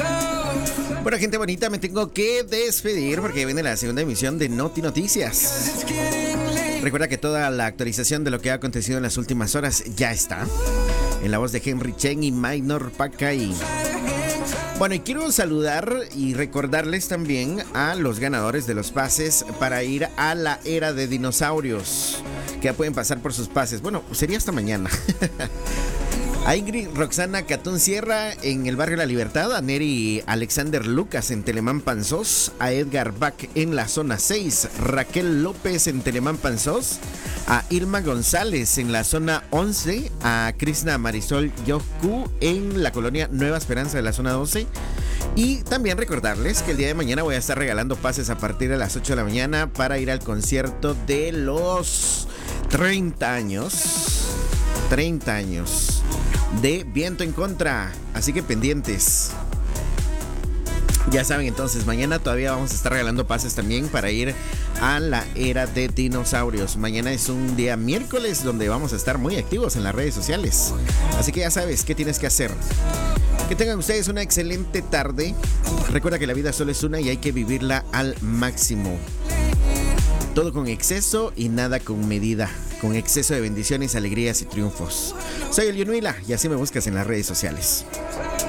Bueno, gente bonita, me tengo que despedir porque viene la segunda emisión de Noti Noticias. Recuerda que toda la actualización de lo que ha acontecido en las últimas horas ya está en la voz de Henry Chen y Maynor Pacay. Bueno, y quiero saludar y recordarles también a los ganadores de los pases para ir a la era de dinosaurios, que ya pueden pasar por sus pases. Bueno, sería hasta mañana. A Ingrid Roxana Catún Sierra en el barrio La Libertad, a Neri Alexander Lucas en Telemán Panzós, a Edgar Bach en la zona 6, Raquel López en Telemán Panzós, a Irma González en la zona 11, a Krishna Marisol Yoku en la colonia Nueva Esperanza de la zona 12. Y también recordarles que el día de mañana voy a estar regalando pases a partir de las 8 de la mañana para ir al concierto de los 30 años de Viento en Contra, así que pendientes. Ya saben, entonces mañana todavía vamos a estar regalando pases también para ir a la era de dinosaurios. Mañana es un día miércoles donde vamos a estar muy activos en las redes sociales, así que ya sabes qué tienes que hacer. Que tengan ustedes una excelente tarde. Recuerda que la vida solo es una y hay que vivirla al máximo. Todo con exceso y nada con medida. Con exceso de bendiciones, alegrías y triunfos. Soy el Yunuila y así me buscas en las redes sociales.